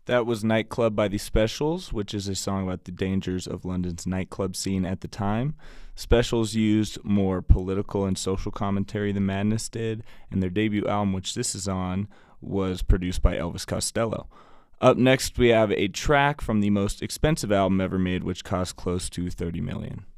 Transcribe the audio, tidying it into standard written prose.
That was Nightclub by the Specials, which is a song about the dangers of London's nightclub scene at the time. Specials used more political and social commentary than Madness did, and their debut album, which this is on, was produced by Elvis Costello. Up next, we have a track from the most expensive album ever made, which cost close to $30 million.